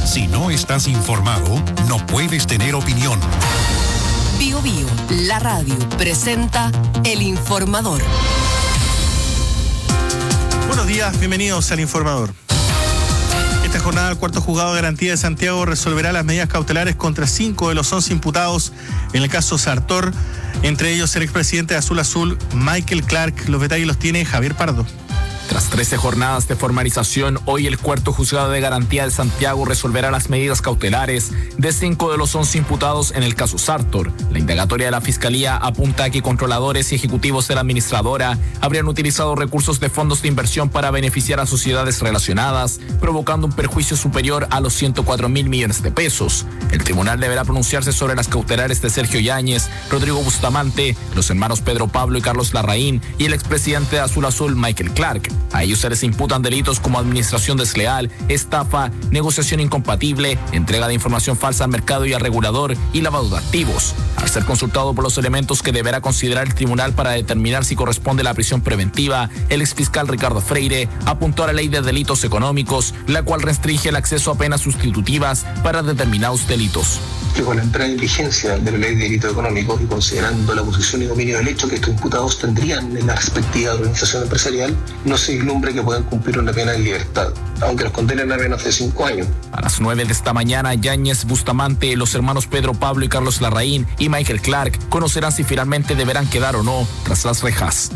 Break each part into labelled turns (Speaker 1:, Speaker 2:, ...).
Speaker 1: Si no estás informado, no puedes tener opinión.
Speaker 2: Bio Bio, la radio, presenta El Informador.
Speaker 3: Buenos días, bienvenidos al Informador. Esta jornada, el cuarto juzgado de garantía de Santiago resolverá las medidas cautelares contra 5 de los 11 imputados en el caso Sartor, entre ellos el expresidente de Azul Azul, Michael Clark. Los detalles los tiene Javier Pardo.
Speaker 4: Tras 13 jornadas de formalización, hoy el cuarto juzgado de garantía de Santiago resolverá las medidas cautelares de 5 de los 11 imputados en el caso Sartor. La indagatoria de la Fiscalía apunta a que controladores y ejecutivos de la administradora habrían utilizado recursos de fondos de inversión para beneficiar a sociedades relacionadas, provocando un perjuicio superior a los 104.000 millones de pesos. El tribunal deberá pronunciarse sobre las cautelares de Sergio Yáñez, Rodrigo Bustamante, los hermanos Pedro Pablo y Carlos Larraín y el expresidente de Azul Azul, Michael Clark. A ellos se les imputan delitos como administración desleal, estafa, negociación incompatible, entrega de información falsa al mercado y al regulador y lavado de activos. Al ser consultado por los elementos que deberá considerar el tribunal para determinar si corresponde la prisión preventiva, el exfiscal Ricardo Freire apuntó a la ley de delitos económicos, la cual restringe el acceso a penas sustitutivas para determinados delitos.
Speaker 5: Que con la entrada en vigencia de la ley de delitos económicos y considerando la posición y dominio del hecho que estos imputados tendrían en la respectiva organización empresarial, no se vislumbre que puedan cumplir una pena en libertad, aunque los condenen a menos de 5 años.
Speaker 4: A las 9 de esta mañana, Yáñez, Bustamante, los hermanos Pedro Pablo y Carlos Larraín y Michael Clark conocerán si finalmente deberán quedar o no tras las rejas.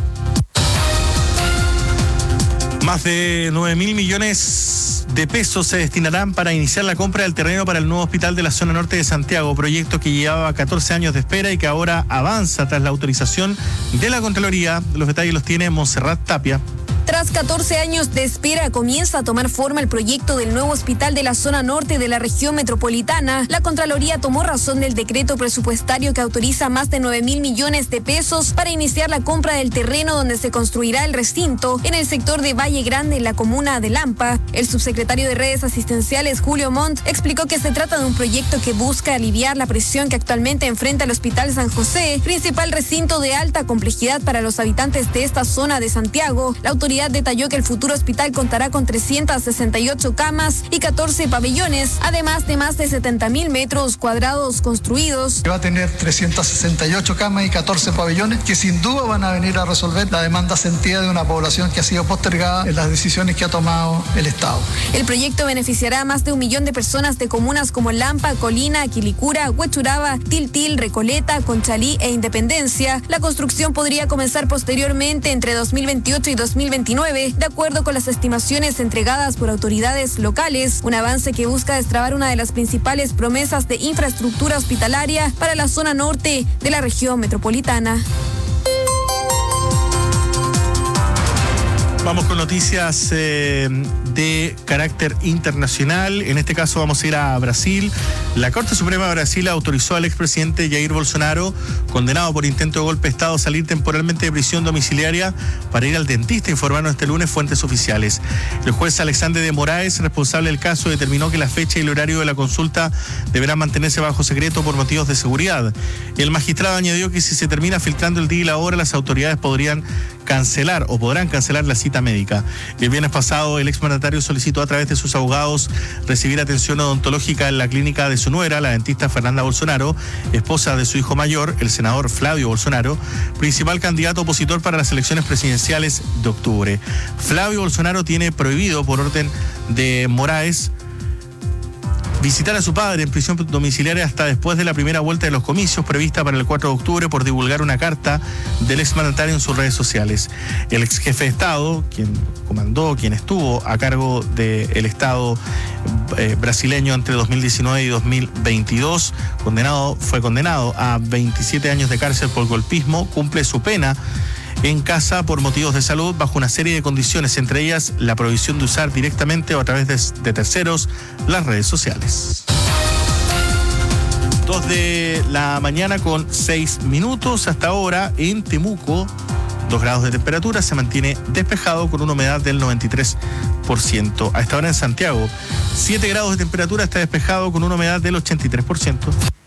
Speaker 3: Más de 9.000 millones de pesos se destinarán para iniciar la compra del terreno para el nuevo hospital de la zona norte de Santiago, proyecto que llevaba 14 años de espera y que ahora avanza tras la autorización de la Contraloría. Los detalles los tiene Montserrat Tapia.
Speaker 6: Tras 14 años de espera, comienza a tomar forma el proyecto del nuevo hospital de la zona norte de la región metropolitana. La Contraloría tomó razón del decreto presupuestario que autoriza más de 9.000 millones de pesos para iniciar la compra del terreno donde se construirá el recinto en el sector de Valle Grande, en la comuna de Lampa. El subsecretario de Redes Asistenciales, Julio Montt, explicó que se trata de un proyecto que busca aliviar la presión que actualmente enfrenta el Hospital San José, principal recinto de alta complejidad para los habitantes de esta zona de Santiago. La autoridad detalló que el futuro hospital contará con 368 camas y 14 pabellones, además de más de 70.000 metros cuadrados construidos.
Speaker 7: Va a tener 368 camas y 14 pabellones que sin duda van a venir a resolver la demanda sentida de una población que ha sido postergada en las decisiones que ha tomado el Estado.
Speaker 6: El proyecto beneficiará a más de 1 millón de personas de comunas como Lampa, Colina, Quilicura, Huechuraba, Tiltil, Recoleta, Conchalí e Independencia. La construcción podría comenzar posteriormente entre 2028 y 2029, de acuerdo con las estimaciones entregadas por autoridades locales, un avance que busca destrabar una de las principales promesas de infraestructura hospitalaria para la zona norte de la región metropolitana.
Speaker 3: Vamos con noticias de carácter internacional. En este caso vamos a ir a Brasil. La Corte Suprema de Brasil autorizó al expresidente Jair Bolsonaro, condenado por intento de golpe de Estado, a salir temporalmente de prisión domiciliaria para ir al dentista, informaron este lunes fuentes oficiales. El juez Alexandre de Moraes, responsable del caso, determinó que la fecha y el horario de la consulta deberán mantenerse bajo secreto por motivos de seguridad. El magistrado añadió que si se termina filtrando el día y la hora, las autoridades podrán cancelar la cita médica. El viernes pasado, el exmandatario solicitó a través de sus abogados recibir atención odontológica en la clínica de su nuera, la dentista Fernanda Bolsonaro, esposa de su hijo mayor, el senador Flavio Bolsonaro, principal candidato opositor para las elecciones presidenciales de octubre. Flavio Bolsonaro tiene prohibido, por orden de Moraes, visitar a su padre en prisión domiciliaria hasta después de la primera vuelta de los comicios prevista para el 4 de octubre por divulgar una carta del exmandatario en sus redes sociales. El ex jefe de Estado, quien estuvo a cargo del Estado brasileño entre 2019 y 2022, fue condenado a 27 años de cárcel por golpismo, cumple su pena en casa por motivos de salud bajo una serie de condiciones, entre ellas la prohibición de usar directamente o a través de terceros las redes sociales. 2 de la mañana con 6 minutos. Hasta ahora en Temuco, 2 grados de temperatura, se mantiene despejado con una humedad del 93%. A esta hora en Santiago, 7 grados de temperatura, está despejado con una humedad del 83%.